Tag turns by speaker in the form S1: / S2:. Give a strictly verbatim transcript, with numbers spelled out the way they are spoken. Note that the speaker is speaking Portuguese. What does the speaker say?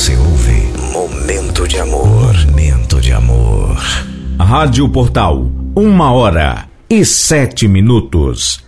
S1: Você ouve Momento de Amor. Momento de Amor.
S2: Rádio Portal, uma hora e sete minutos.